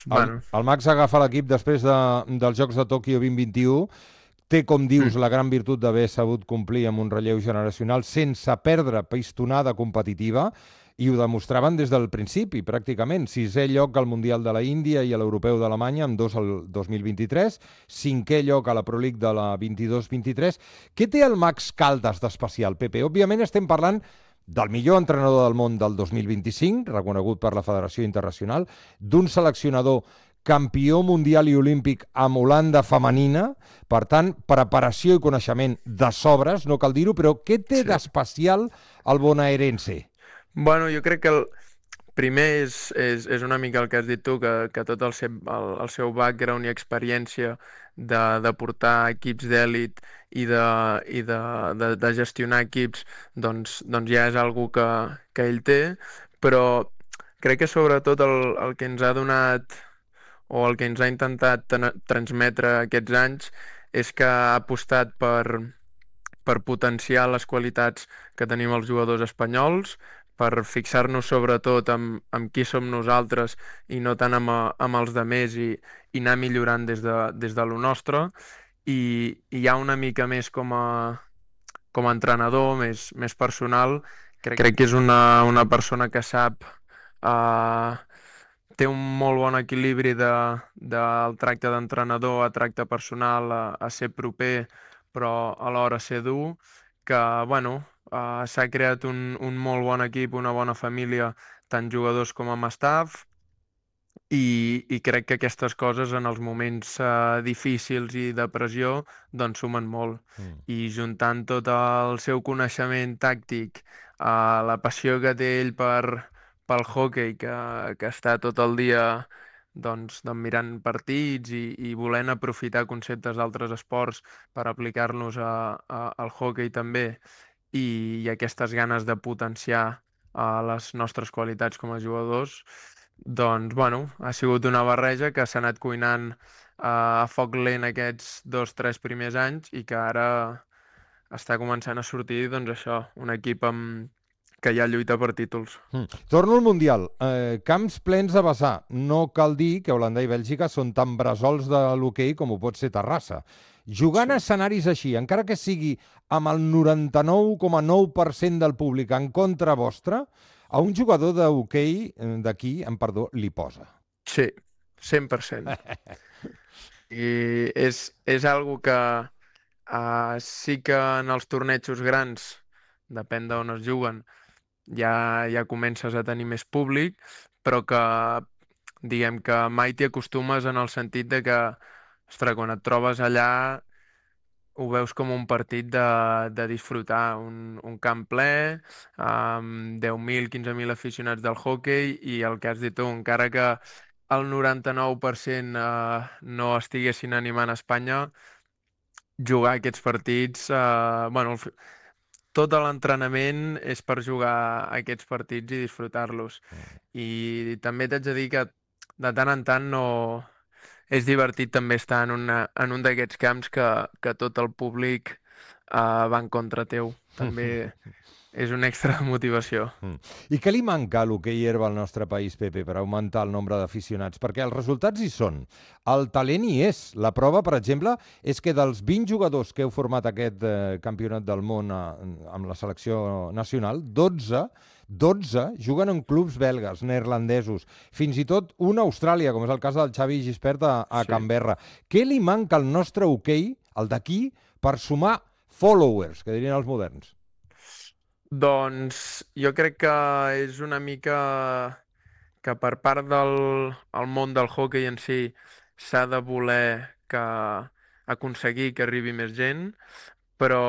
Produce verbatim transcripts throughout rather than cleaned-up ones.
El, Bueno, el Max agafa l'equip després de, dels Jocs de Tòquio dos mil vint u. Té, com dius, mm, la gran virtut d'haver sabut complir amb un relleu generacional sense perdre pistonada competitiva, i ho demostraven des del principi, pràcticament. Sisè lloc al Mundial de la Índia i a l'Europeu d'Alemanya, amb dos al dos mil vint-i-tres. Cinquè lloc a la Pro League de la vint-i-dos vint-i-tres. Què té el Max Caldas d'especial, Pepe? Òbviament estem parlant del millor entrenador del món del dos mil vint-i-cinc, reconegut per la Federació Internacional, d'un seleccionador campió mundial i olímpic amb Holanda femenina, per tant, preparació i coneixement de sobres, no cal dir-ho, però què té sí. d'especial el bonaerense? Bueno, jo crec que el primer és, és, és una mica el que has dit tu, que, que tot el seu, el, el seu background i experiència de, de portar equips d'èlit i, de, i de, de, de gestionar equips, doncs, doncs ja és algo que, que ell té, però crec que sobretot el, el que ens ha donat o el que ens ha intentat tra- transmetre aquests anys és que ha apostat per, per potenciar les qualitats que tenim els jugadors espanyols, per fixar-nos sobretot amb, amb qui som nosaltres i no tant amb, a- amb els de més i, i anar millorant des de, des de lo nostre. I, i ja una mica més com a, com a entrenador, més, més personal, crec, crec que és una, una persona que sap uh, té un molt bon equilibri de, del tracte d'entrenador a tracte personal, a, a ser proper, però alhora ser dur, que, bueno, uh, s'ha creat un, un molt bon equip, una bona família, tant jugadors com amb staff, i, i crec que aquestes coses en els moments uh, difícils i de pressió doncs sumen molt. Mm. I juntant tot el seu coneixement tàctic, uh, la passió que té ell per, pel hoquei, que, que està tot el dia doncs, doncs mirant partits i, i volent aprofitar conceptes d'altres esports per aplicar-los a, a, al hoquei també, i, i aquestes ganes de potenciar uh, les nostres qualitats com a jugadors, doncs, bueno, ha sigut una barreja que s'ha anat cuinant eh, a foc lent aquests dos, tres primers anys i que ara està començant a sortir, doncs això, un equip amb... que ja lluita per títols. Mm. Torno al Mundial. Eh, camps plens de vessar. No cal dir que Holanda i Bèlgica són tan bressols de l'hoquei com ho pot ser Terrassa. Jugant Sí. a escenaris així, encara que sigui amb el noranta-nou coma nou per cent del públic en contra vostra, a un jugador d'hoquei eh, d'aquí, em perdó, li posa. Sí, cent per cent. I és, és algo que uh, sí que en els tornejos grans, depèn d'on es juguen, ja, ja comences a tenir més públic, però que diguem que mai t'hi acostumes en el sentit de que, ostres, quan et trobes allà ho veus com un partit de, de disfrutar, un, un camp ple, amb deu mil, quinze mil aficionats del hoquei i el que has dit tu, encara que el noranta-nou per cent eh, no estiguessin animant a Espanya, jugar aquests partits, eh, bueno, el fi- tot l'entrenament és per jugar aquests partits i disfrutar-los. I també t'haig de dir que de tant en tant no... És divertit també estar en, una, en un d'aquests camps que, que tot el públic uh, va en contra teu. També és un extra de motivació. Mm. I què li manca a l'hoquei herba al nostre país, Pepe, per augmentar el nombre d'aficionats? Perquè els resultats hi són. El talent hi és. La prova, per exemple, és que dels vint jugadors que heu format aquest eh, campionat del món eh, amb la selecció nacional, dotze, dotze juguen en clubs belgues, neerlandesos, fins i tot una a Austràlia, com és el cas del Xavi Gispert a, a Sí. Canberra. Què li manca al nostre hoquei, el d'aquí, per sumar followers, que dirien els moderns? Doncs jo crec que és una mica que per part del el món del hoquei en si s'ha de voler que aconseguir que arribi més gent, però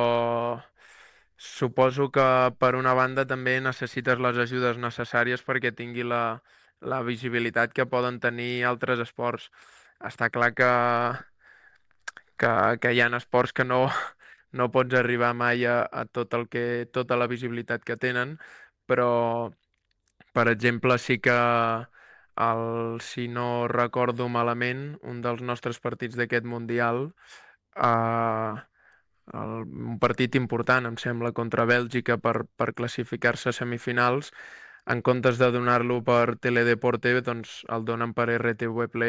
suposo que per una banda també necessites les ajudes necessàries perquè tingui la, la visibilitat que poden tenir altres esports. Està clar que, que, que hi ha esports que no, no pots arribar mai a, a tot el que, tota la visibilitat que tenen, però per exemple sí que el, si no recordo malament, un dels nostres partits d'aquest Mundial, eh, el, un partit important, em sembla, contra Bèlgica per, per classificar-se a semifinals, en comptes de donar-lo per Teledeporte, doncs el donen per R T V Play